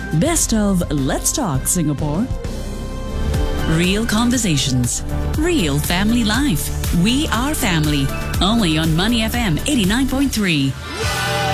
Best of Let's Talk Singapore. Real conversations. Real family life. We are family. Only on Money FM 89.3.